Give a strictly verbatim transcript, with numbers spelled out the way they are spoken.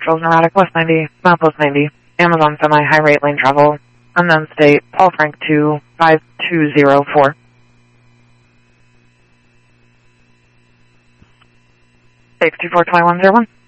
Charles Neurotic, West ninety, Southwest ninety, Amazon Semi, High Rate Lane Travel, Unknown State, Paul Frank two, five two zero four. six two four two one zero one.